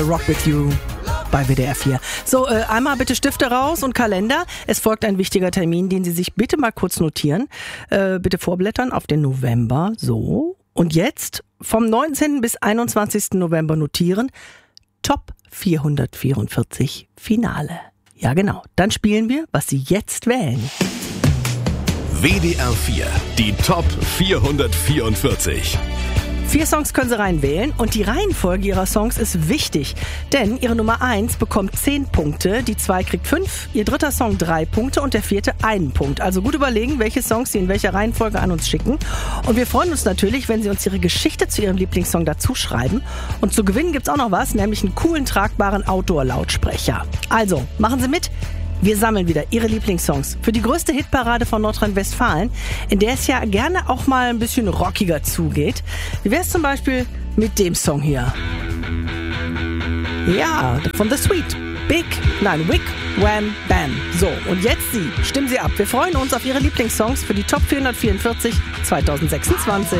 Rock With You bei WDR 4. So, einmal bitte Stifte raus und Kalender. Es folgt ein wichtiger Termin, den Sie sich bitte mal kurz notieren. Bitte vorblättern auf den November. So. Und jetzt vom 19. bis 21. November notieren. Top 444 Finale. Ja, genau. Dann spielen wir, was Sie jetzt wählen. WDR 4, die Top 444. 4 Songs können Sie reinwählen und die Reihenfolge Ihrer Songs ist wichtig, denn Ihre Nummer 1 bekommt 10 Punkte, die 2 kriegt 5, Ihr dritter Song 3 Punkte und der vierte 1 Punkt. Also gut überlegen, welche Songs Sie in welcher Reihenfolge an uns schicken. Und wir freuen uns natürlich, wenn Sie uns Ihre Geschichte zu Ihrem Lieblingssong dazu schreiben. Und zu gewinnen gibt's auch noch was, nämlich einen coolen, tragbaren Outdoor-Lautsprecher. Also, machen Sie mit! Wir sammeln wieder Ihre Lieblingssongs für die größte Hitparade von Nordrhein-Westfalen, in der es ja gerne auch mal ein bisschen rockiger zugeht. Wie wäre es zum Beispiel mit dem Song hier? Ja, von The Sweet. Wick, Wham, Bam. So, und jetzt Sie. Stimmen Sie ab. Wir freuen uns auf Ihre Lieblingssongs für die Top 444 2026.